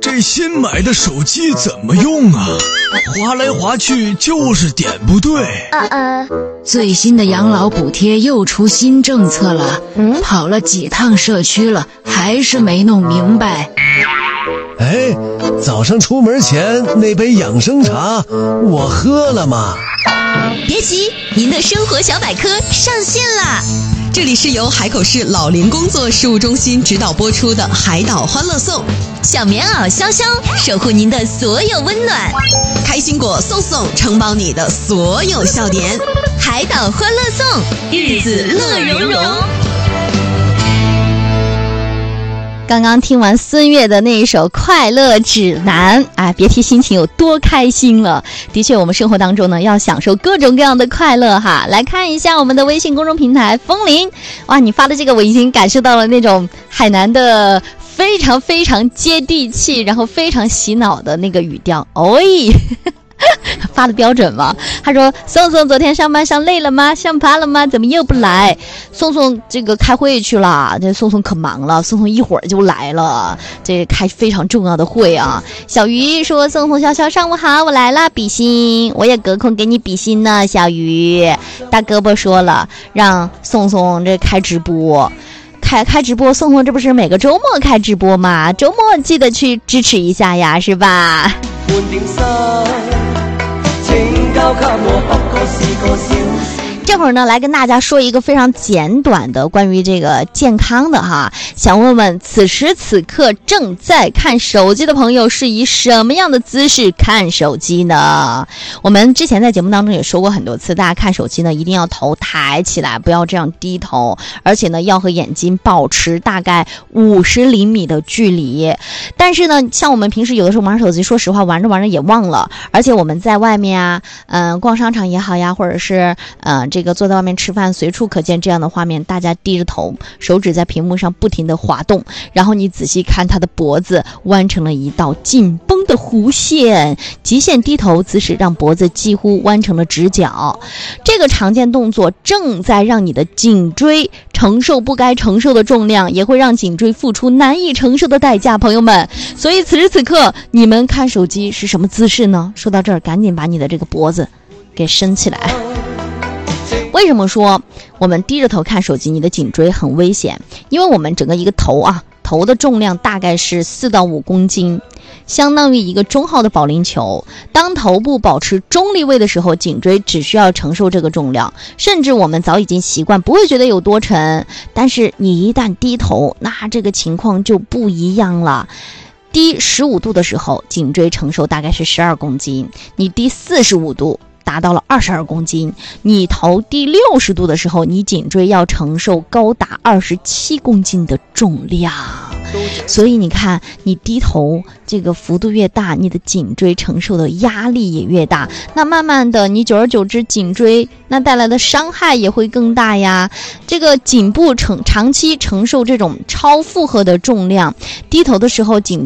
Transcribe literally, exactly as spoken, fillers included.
这新买的手机怎么用啊？滑来滑去就是点不对。 呃呃， 最新的养老补贴又出新政策了，嗯，跑了几趟社区了，还是没弄明白。 哎，早上出门前那杯养生茶我喝了吗？ 别急，您的生活小百科上线啦！这里是由海口市老龄工作事务中心指导播出的海岛欢乐颂，小棉袄潇潇守护您的所有温暖，开心果送送承包你的所有笑点，海岛欢乐颂，日子乐融融。 刚刚听完孙悦的那一首《快乐指南》，哎，别提心情有多开心了。的确，我们生活当中呢，要享受各种各样的快乐哈。来看一下我们的微信公众平台风铃，哇，你发的这个我已经感受到了那种海南的非常非常接地气，然后非常洗脑的那个语调。哦咦。发的标准吗？他说宋宋昨天上班上累了吗？上班了吗？怎么又不来？宋宋这个开会去了，这宋宋可忙了，宋宋一会儿就来了，这开非常重要的会啊。小鱼说宋宋潇潇上午好，我来了，比心，我也隔空给你比心呢。小鱼大胳膊说了让宋宋这开直播，开开直播，宋宋这不是每个周末开直播吗？周末记得去支持一下呀，是吧？这会儿呢，来跟大家说一个非常简短的关于这个健康的哈，想问问此时此刻正在看手机的朋友是以什么样的姿势看手机呢？我们之前在节目当中也说过很多次，大家看手机呢一定要头抬起来，不要这样低头，而且呢要和眼睛保持大概五十厘米的距离。但是呢，像我们平时有的时候玩手机，说实话玩着玩着也忘了，而且我们在外面啊，嗯、呃，逛商场也好呀，或者是呃这个坐在外面吃饭，随处可见这样的画面，大家低着头，手指在屏幕上不停地滑动，然后你仔细看他的脖子弯成了一道紧绷的弧线，极限低头姿势让脖子几乎弯成了直角。这个常见动作正在让你的颈椎承受不该承受的重量，也会让颈椎付出难以承受的代价，朋友们。所以此时此刻你们看手机是什么姿势呢？说到这儿，赶紧把你的这个脖子给伸起来。为什么说我们低着头看手机你的颈椎很危险？因为我们整个一个头啊，头的重量大概是四到五公斤，相当于一个中号的保龄球。当头部保持中立位的时候，颈椎只需要承受这个重量，甚至我们早已经习惯，不会觉得有多沉。但是你一旦低头，那这个情况就不一样了。低十五度的时候，颈椎承受大概是十二公斤，你低四十五度达到了二十二公斤，你头低六十度的时候，你颈椎要承受高达二十七公斤的重量。所以你看，你低头这个幅度越大，你的颈椎承受的压力也越大，那慢慢的你久而久之，颈椎那带来的伤害也会更大呀。这个颈部承长期承受这种超负荷的重量，低头的时候颈